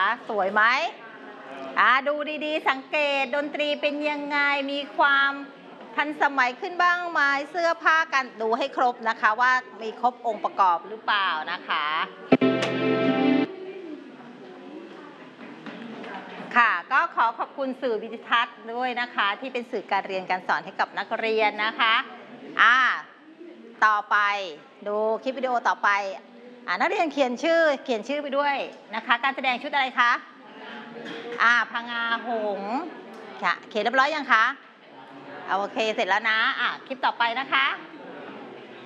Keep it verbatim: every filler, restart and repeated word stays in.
สวยไหมอ่าดูดีๆสังเกตดนตรีเป็นยังไงมีความทันสมัยขึ้นบ้างไหมเสื้อผ้ากันดูให้ครบนะคะว่ามีครบองค์ประกอบหรือเปล่านะคะค่ะก็ขอขอบคุณสื่อวิดิทัศน์ด้วยนะคะที่เป็นสื่อการเรียนการสอนให้กับนักเรียนนะคะอ่าต่อไปดูคลิปวิดีโอต่อไปอ่านักเรียนเขียนชื่อเขียนชื่อไปด้วยนะคะการแสดงชุดอะไรคะอ่าพงาหงส์ค่ะเขียนเรียบร้อยยังคะโอเคเสร็จแล้วนะอ่ะคลิปต่อไปนะคะ